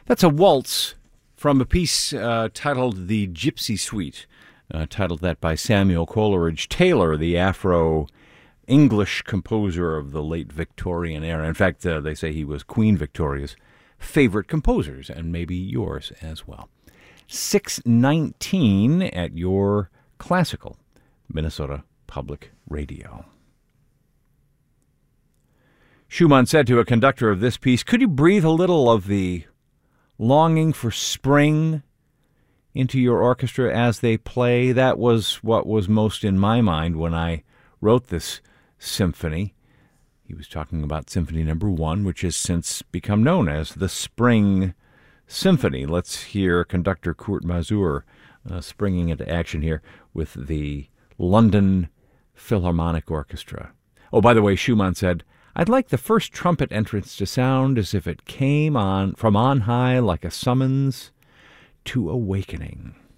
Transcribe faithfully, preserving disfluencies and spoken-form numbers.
That's a waltz from a piece uh, titled The Gypsy Suite, uh, titled that by Samuel Coleridge Taylor, the Afro-English composer of the late Victorian era. In fact, uh, they say he was Queen Victoria's favorite composers, and maybe yours as well. six nineteen at your classical Minnesota Public Radio. Schumann said to a conductor of this piece, "Could you breathe a little of the longing for spring into your orchestra as they play?" That was what was most in my mind when I wrote this symphony. He was talking about Symphony Number One, which has since become known as the Spring Symphony. Let's hear conductor Kurt Masur uh, springing into action here with the London Philharmonic Orchestra. Oh, by the way, Schumann said, "I'd like the first trumpet entrance to sound as if it came on from on high like a summons to awakening."